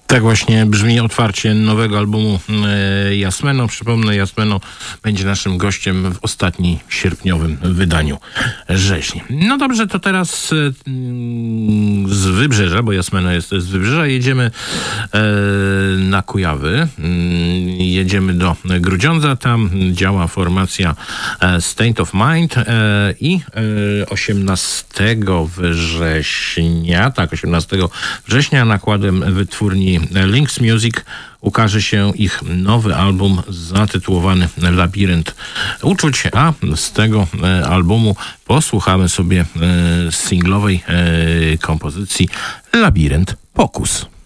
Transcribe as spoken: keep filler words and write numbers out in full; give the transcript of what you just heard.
Tak właśnie brzmi otwarcie nowego albumu e, Jasmeno. Przypomnę, Jasmeno będzie naszym gościem w ostatnim sierpniowym wydaniu Rzeźni. No dobrze, to teraz e, z Wybrzeża, bo Jasmeno jest z Wybrzeża, jedziemy e, na Kujawy. E, jedziemy do Grudziądza. Tam działa formacja e, State of Mind e, i e, osiemnastego września, tak, osiemnastego września nakładem wytwórni Lynx Music ukaże się ich nowy album zatytułowany Labirynt Uczuć, a z tego e, albumu posłuchamy sobie e, singlowej e, kompozycji Labirynt Pokus.